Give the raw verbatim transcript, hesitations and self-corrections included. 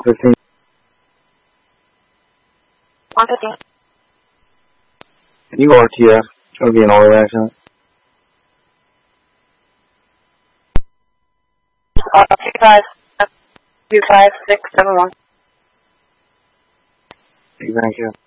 fifteen. one fifteen. Can you go R T F? It'll be an all accident. Uh, two five, two five, six, seven one. Thank you.